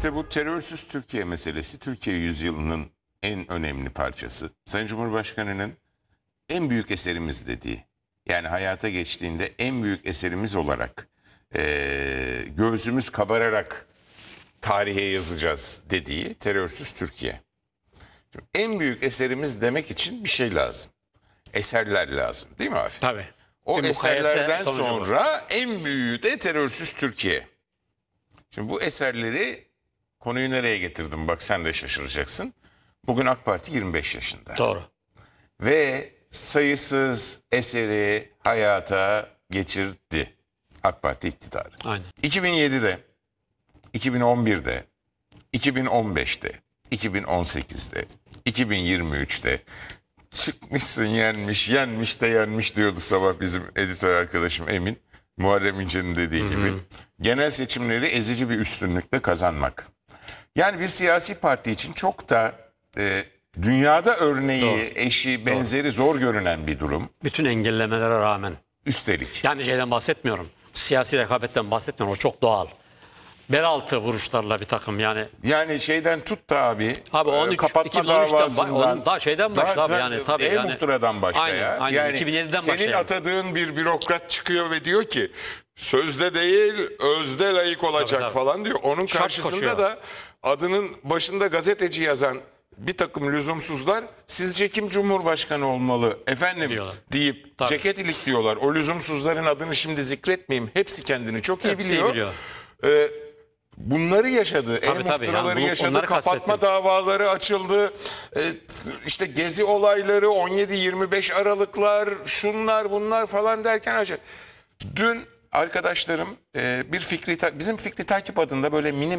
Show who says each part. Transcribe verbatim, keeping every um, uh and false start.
Speaker 1: İşte bu terörsüz Türkiye meselesi Türkiye yüzyılının en önemli parçası. Sayın Cumhurbaşkanı'nın en büyük eserimiz dediği, yani hayata geçtiğinde en büyük eserimiz olarak eee göğsümüz kabararak tarihe yazacağız dediği terörsüz Türkiye. Şimdi en büyük eserimiz demek için bir şey lazım. Eserler lazım, değil mi abi?
Speaker 2: Tabii.
Speaker 1: O
Speaker 2: Bir mukayese
Speaker 1: eserlerden
Speaker 2: sonucu bu.
Speaker 1: sonra en büyüğü de terörsüz Türkiye. Şimdi bu eserleri, konuyu nereye getirdim bak sen de şaşıracaksın. Bugün AK Parti yirmi beş yaşında.
Speaker 2: Doğru.
Speaker 1: Ve sayısız eseri hayata geçirdi AK Parti iktidarı.
Speaker 2: Aynen.
Speaker 1: iki bin yedide, iki bin on birde, iki bin on beşte, iki bin on sekizde, iki bin yirmi üçte çıkmışsın yenmiş, yenmiş de yenmiş diyordu sabah bizim editör arkadaşım Emin. Muharrem İnce'nin dediği
Speaker 2: Hı hı.
Speaker 1: gibi. Genel seçimleri ezici bir üstünlükle kazanmak. Yani bir siyasi parti için çok da e, dünyada örneği,
Speaker 2: Doğru.
Speaker 1: eşi, benzeri zor görünen bir durum.
Speaker 2: Bütün engellemelere rağmen.
Speaker 1: Üstelik.
Speaker 2: Yani şeyden bahsetmiyorum. Siyasi rekabetten bahsetmiyorum. O çok doğal. Bel altı vuruşlarla bir takım yani.
Speaker 1: Yani şeyden tut da abi,
Speaker 2: Abi
Speaker 1: e,
Speaker 2: on üç,
Speaker 1: kapatma
Speaker 2: iki bin on üçten
Speaker 1: davasından.
Speaker 2: onun daha şeyden başla abi
Speaker 1: Daha-
Speaker 2: yani tabii yani.
Speaker 1: E-muhtıradan başla
Speaker 2: Aynen,
Speaker 1: ya.
Speaker 2: aynen.
Speaker 1: Yani
Speaker 2: iki bin yediden
Speaker 1: senin
Speaker 2: başla yani.
Speaker 1: atadığın bir bürokrat çıkıyor ve diyor ki sözde değil özde layık olacak
Speaker 2: Tabii, tabii.
Speaker 1: falan diyor. Onun
Speaker 2: Şart
Speaker 1: karşısında
Speaker 2: koşuyor.
Speaker 1: da adının başında gazeteci yazan bir takım lüzumsuzlar sizce kim Cumhurbaşkanı olmalı efendim
Speaker 2: Diyorlar.
Speaker 1: deyip
Speaker 2: Tabii.
Speaker 1: ceket ilik diyorlar. O lüzumsuzların adını şimdi zikretmeyeyim. Hepsi kendini çok iyi
Speaker 2: Hepsi iyi
Speaker 1: biliyor.
Speaker 2: biliyor.
Speaker 1: Ee, bunları yaşadı.
Speaker 2: Tabii, tabii.
Speaker 1: E-muhtıraları
Speaker 2: Yani bunu-
Speaker 1: yaşadı.
Speaker 2: onları
Speaker 1: Kapatma
Speaker 2: kastettim.
Speaker 1: davaları açıldı. Ee, işte gezi olayları on yedi yirmi beş Aralıklar şunlar bunlar falan derken acı. Dün arkadaşlarım e, bir fikri ta- bizim Fikri Takip adında böyle mini